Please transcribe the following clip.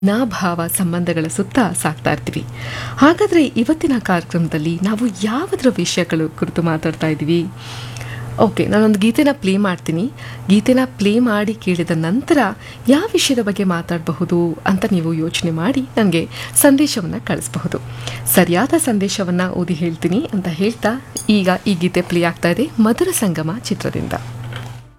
ಭಾವ ಸಂಬಂಧಗಳ ಸುತ್ತ ಸಾಕ್ತಾ ಇರ್ತೀವಿ. ಹಾಗಾದರೆ ಇವತ್ತಿನ ಕಾರ್ಯಕ್ರಮದಲ್ಲಿ ನಾವು ಯಾವುದರ ವಿಷಯಗಳ ಕುರಿತು ಮಾತಾಡ್ತಾ ಇದ್ದೀವಿ? ಓಕೆ, ನಾನೊಂದು ಗೀತೆನ ಪ್ಲೇ ಮಾಡ್ತೀನಿ. ಗೀತೆನ ಪ್ಲೇ ಮಾಡಿ ಕೇಳಿದ ನಂತರ ಯಾವ ವಿಷಯದ ಬಗ್ಗೆ ಮಾತಾಡಬಹುದು ಅಂತ ನೀವು ಯೋಚನೆ ಮಾಡಿ ನನಗೆ ಸಂದೇಶವನ್ನು ಕಳಿಸಬಹುದು. ಸರಿಯಾದ ಸಂದೇಶವನ್ನು ಓದಿ ಹೇಳ್ತೀನಿ ಅಂತ ಹೇಳ್ತಾ ಈಗ ಈ ಗೀತೆ ಪ್ಲೇ ಆಗ್ತಾ ಇದೆ ಮಧುರ ಸಂಗಮ ಚಿತ್ರದಿಂದ.